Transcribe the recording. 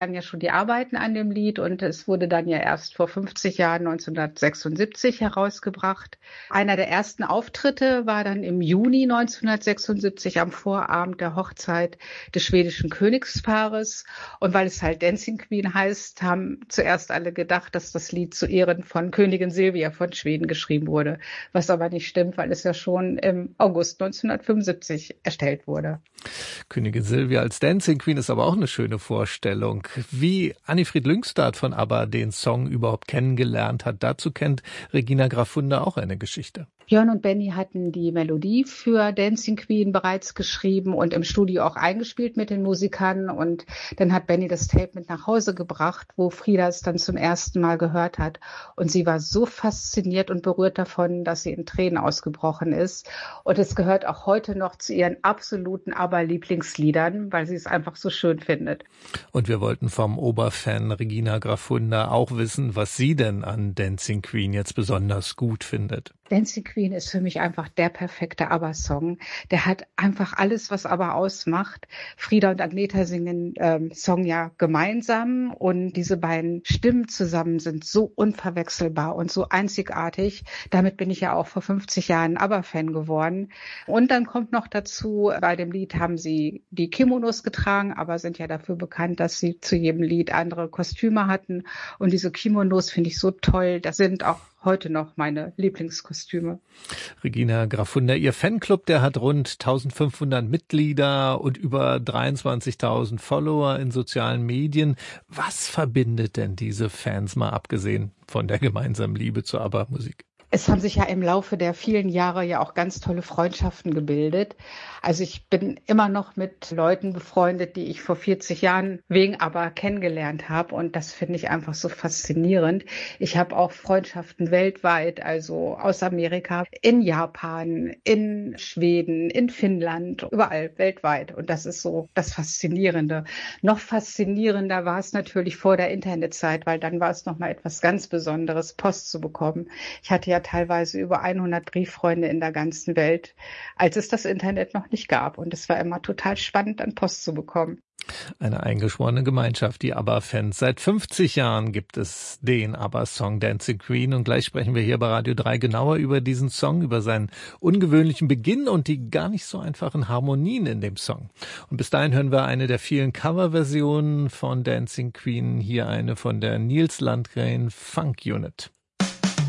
dann ja schon die Arbeiten an dem Lied und es wurde dann ja erst vor 50 Jahren, 1976, herausgebracht. Einer der ersten Auftritte war dann im Juni 1976 am Vorabend der Hochzeit des schwedischen Königspaares. Und weil es halt Dancing Queen heißt, haben zuerst alle gedacht, dass das Lied zu Ehren von Königin Silvia von Schweden geschrieben wurde. Was aber nicht stimmt, weil es ja schon im August 1975 erstellt wurde. Königin Silvia als Dancing Queen ist aber auch eine schöne Vorstellung. Wie Annifried Lyngstad von ABBA den Song überhaupt kennengelernt hat, dazu kennt Regina Graffunder auch eine Geschichte. Björn und Benny hatten die Melodie für Dancing Queen bereits geschrieben und im Studio auch eingespielt mit den Musikern. Und dann hat Benny das Tape mit nach Hause gebracht, wo Frida es dann zum ersten Mal gehört hat. Und sie war so fasziniert und berührt davon, dass sie in Tränen ausgebrochen ist. Und es gehört auch heute noch zu ihren absoluten ABBA-Lieblingsliedern, weil sie es einfach so schön findet. Und wir wollten vom Oberfan Regina Graffunder auch wissen, was sie denn an Dancing Queen jetzt besonders gut findet. Dancing Queen ist für mich einfach der perfekte ABBA-Song. Der hat einfach alles, was ABBA ausmacht. Frida und Agneta singen Song ja gemeinsam und diese beiden Stimmen zusammen sind so unverwechselbar und so einzigartig. Damit bin ich ja auch vor 50 Jahren ABBA-Fan geworden. Und dann kommt noch dazu, bei dem Lied haben sie die Kimonos getragen, aber sind ja dafür bekannt, dass sie zu jedem Lied andere Kostüme hatten. Und diese Kimonos finde ich so toll. Das sind auch heute noch meine Lieblingskostüme. Regina Graffunder, ihr Fanclub, der hat rund 1500 Mitglieder und über 23.000 Follower in sozialen Medien. Was verbindet denn diese Fans, mal abgesehen von der gemeinsamen Liebe zur ABBA-Musik? Es haben sich ja im Laufe der vielen Jahre ja auch ganz tolle Freundschaften gebildet. Also ich bin immer noch mit Leuten befreundet, die ich vor 40 Jahren wegen ABBA kennengelernt habe. Und das finde ich einfach so faszinierend. Ich habe auch Freundschaften weltweit, also aus Amerika, in Japan, in Schweden, in Finnland, überall weltweit. Und das ist so das Faszinierende. Noch faszinierender war es natürlich vor der Internetzeit, weil dann war es nochmal etwas ganz Besonderes, Post zu bekommen. Ich hatte ja teilweise über 100 Brieffreunde in der ganzen Welt, als es das Internet noch nicht gab. Und es war immer total spannend, dann Post zu bekommen. Eine eingeschworene Gemeinschaft, die ABBA-Fans. Seit 50 Jahren gibt es den ABBA-Song Dancing Queen und gleich sprechen wir hier bei Radio 3 genauer über diesen Song, über seinen ungewöhnlichen Beginn und die gar nicht so einfachen Harmonien in dem Song. Und bis dahin hören wir eine der vielen Coverversionen von Dancing Queen, hier eine von der Nils Landgren Funk Unit.